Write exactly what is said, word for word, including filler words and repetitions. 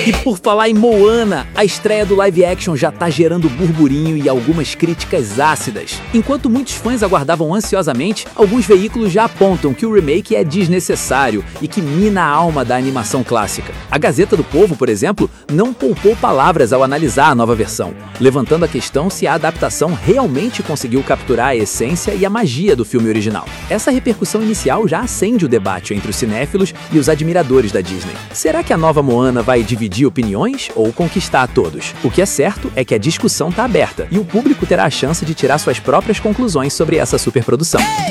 E por falar em Moana, a estreia do live action já tá gerando burburinho e algumas críticas ácidas. Enquanto muitos fãs aguardavam ansiosamente, alguns veículos já apontam que o remake é desnecessário e que mina a alma da animação clássica. A Gazeta do Povo, por exemplo, não poupou palavras ao analisar a nova versão, levantando a questão se a adaptação realmente conseguiu capturar a essência e a magia do filme original. Essa repercussão inicial já acende o debate entre os cinéfilos e os admiradores da Disney. Será que a nova Moana vai dividir opiniões ou conquistar a todos? O que é certo é que a discussão está aberta e o público terá a chance de tirar suas próprias conclusões sobre essa superprodução.